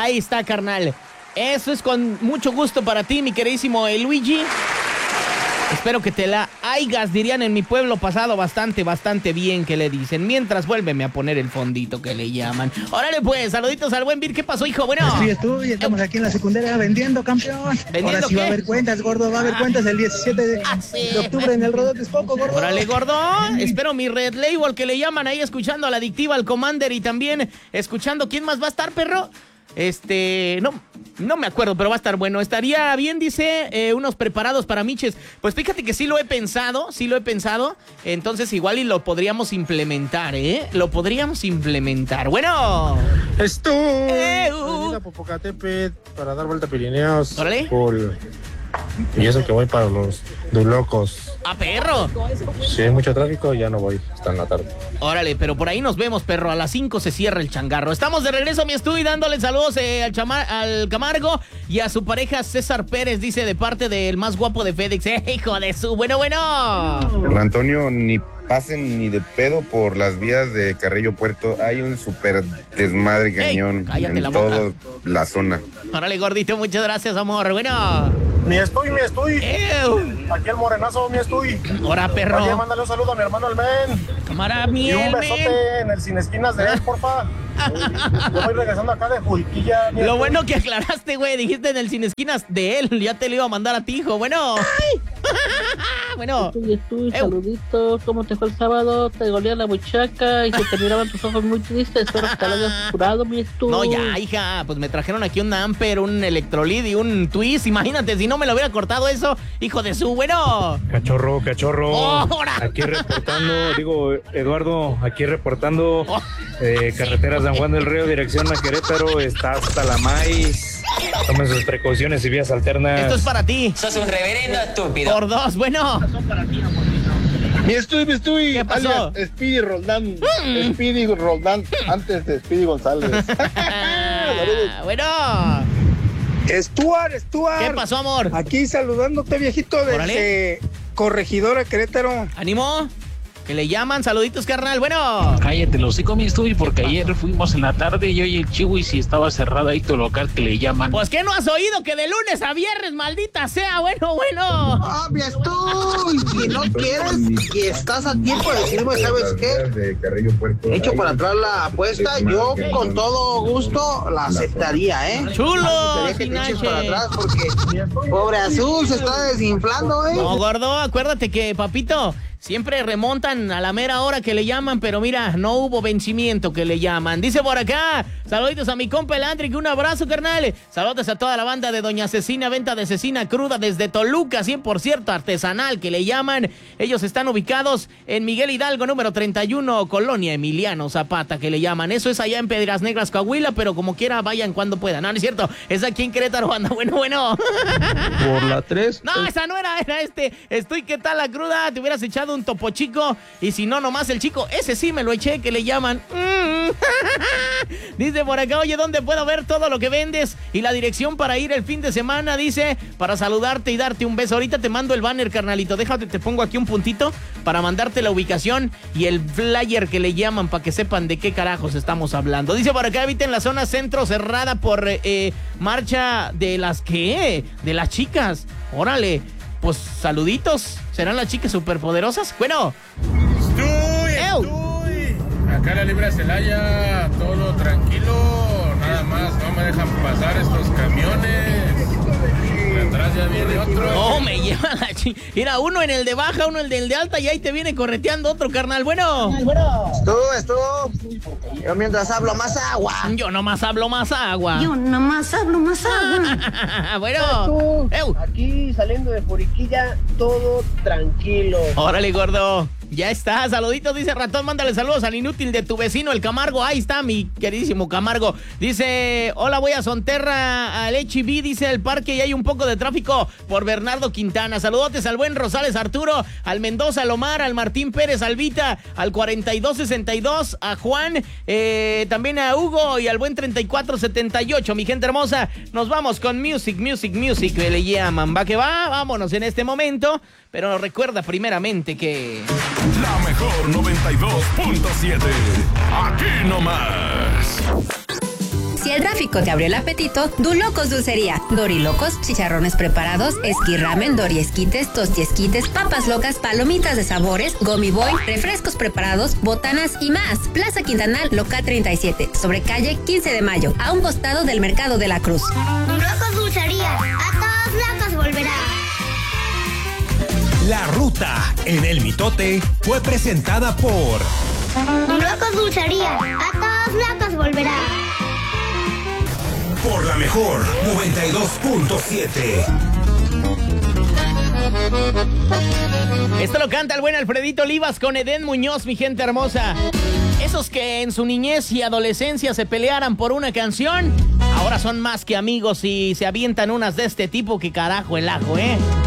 Ahí está, carnal. Eso es con mucho gusto para ti, mi queridísimo Luigi. Espero que te la hayas, dirían en mi pueblo pasado, bastante bien, que le dicen. Mientras, vuélveme a poner el fondito que le llaman. Órale pues, saluditos al buen Vir. ¿Qué pasó, hijo? Bueno. Estoy, estamos aquí en la secundaria vendiendo, campeón. ¿Vendiendo ahora sí qué? va a haber cuentas, gordo, va a haber cuentas el 17 de octubre en el Rodó Texcoco, gordo. Órale, gordo. Espero mi Red Label que le llaman ahí, escuchando a la adictiva, al Commander, y también escuchando quién más va a estar, perro. No me acuerdo, pero va a estar bueno. Estaría bien, dice, unos preparados para Miches. Pues fíjate que sí lo he pensado. Entonces igual y lo podríamos implementar, ¿eh? Lo podríamos implementar. Bueno. Estoy a Popocatépetl para dar vuelta a Pirineos. Órale. Y eso que voy para los Dulocos. ¡Ah, perro! Si hay mucho tráfico, ya no voy hasta en la tarde. Órale, pero por ahí nos vemos, perro. A las 5 se cierra el changarro. Estamos de regreso, mi estudio, dándole saludos al Camargo y a su pareja César Pérez, dice, de parte del más guapo de FedEx. Hijo de su... Bueno. Antonio, ni pasen ni de pedo por las vías de Carrillo Puerto. Hay un súper desmadre cañón en toda la zona. Órale, gordito, muchas gracias, amor. Bueno. Mi estoy. Aquí el morenazo, mi estoy. Ahora, perro. Oye, mándale un saludo a mi hermano el Men. Cámara, mi Y un el besote men. en el Sin Esquinas de él, porfa. Yo voy regresando acá de Juriquilla. Lo bueno que aclaraste, güey. Dijiste en el Sin Esquinas de él. Ya te lo iba a mandar a ti, hijo. Bueno. Bueno. Estoy, saluditos. ¿Cómo te fue el sábado? Te golía la muchacha y se te miraban tus ojos muy tristes. Espero que te lo hayas curado, mi estudio. No, ya, hija. Pues me trajeron aquí un Amper, un Electrolit y un Twist. Imagínate, si no me lo hubiera cortado eso, hijo de su... Bueno. Cachorro. ¡Ahora! Aquí reportando, Eduardo, aquí reportando. Carretera San Juan del Río, dirección a Querétaro, está hasta la maíz. Tomen sus precauciones y vías alternas. Esto es para ti. Sos un reverendo estúpido. Por dos, bueno. Mi estuy. ¿Qué pasó? Alias Speedy Roldán, antes de Speedy González. Bueno. Stuart. ¿Qué pasó, amor? Aquí saludándote, viejito, desde Corregidora, Querétaro. ¿Ánimo? Que le llaman, saluditos, carnal. Bueno. Cállate, lo hocico, mi estudio, porque ayer fuimos en la tarde y hoy el chivo y si estaba cerrado ahí tu local que le llaman. Pues que no has oído que de lunes a viernes, maldita sea. Bueno. Ah, mi estuy. Si no quieres, que estás a tiempo de decirme, ¿sabes qué? Hecho para atrás la apuesta, yo con todo gusto la aceptaría, ¿eh? Chulo, que te eches para atrás porque pobre Azul se está desinflando, ¿eh? No, gordo, acuérdate que, papito, siempre remontan a la mera hora que le llaman, pero mira, no hubo vencimiento que le llaman. Dice por acá, saluditos a mi compa el Andrick, un abrazo, carnal. Saludos a toda la banda de Doña Cecina, venta de cecina cruda desde Toluca, 100% artesanal que le llaman. Ellos están ubicados en Miguel Hidalgo, número 31, Colonia Emiliano Zapata, que le llaman. Eso es allá en Piedras Negras, Coahuila, pero como quiera, vayan cuando puedan. No es cierto, es aquí en Querétaro, banda. Bueno. Por la 3. No, esa no era Estoy, ¿qué tal la cruda? Te hubieras echado un Topo Chico, y si no, nomás el chico, ese sí me lo eché, que le llaman. Dice por acá, oye, ¿dónde puedo ver todo lo que vendes? Y la dirección para ir el fin de semana, dice, para saludarte y darte un beso. Ahorita te mando el banner, carnalito, déjate, te pongo aquí un puntito para mandarte la ubicación y el flyer que le llaman para que sepan de qué carajos estamos hablando. Dice por acá, eviten la zona centro cerrada por marcha de las ¿qué? De las chicas. Órale. Pues saluditos, ¿serán las chicas superpoderosas? Bueno. Estoy. Acá en la Libra Celaya, todo tranquilo, nada más, no me dejan pasar estos camiones. Atrás ya viene otro. No, me lleva la chica. Mira, uno en el de baja, uno en el de alta, y ahí te viene correteando otro, carnal. Bueno. Estuvo. Yo mientras hablo más agua. Yo nomás hablo más agua. Bueno. Aquí saliendo de Juriquilla, todo tranquilo. Órale, gordo. Ya está, saluditos, dice Ratón, mándale saludos al inútil de tu vecino, el Camargo. Ahí está, mi queridísimo Camargo. Dice, hola, voy a Sonterra, al HB, dice el parque, y hay un poco de tráfico por Bernardo Quintana. Saludotes al buen Rosales Arturo, al Mendoza, al Omar, al Martín Pérez, al Vita, al 4262, a Juan, también a Hugo y al buen 3478. Mi gente hermosa, nos vamos con music, que le llaman. Va que va, vámonos en este momento, pero recuerda primeramente que... La mejor 92.7. Aquí nomás. Si el tráfico te abrió el apetito, Dulocos Dulcería. Dorilocos, chicharrones preparados, esquirramen, doriesquites, tostiesquites, papas locas, palomitas de sabores, Gummy Boy, refrescos preparados, botanas y más. Plaza Quintanal, local 37, sobre calle 15 de Mayo, a un costado del Mercado de la Cruz. Dulocos Dulcería, a todos locos volverá. La Ruta en El Mitote fue presentada por Dulocos Dulcería, a todos locos volverá. Por la mejor 92.7. Esto lo canta el buen Alfredito Olivas con Edén Muñoz, mi gente hermosa. Esos que en su niñez y adolescencia se pelearan por una canción, ahora son más que amigos y se avientan unas de este tipo. Que carajo el ajo,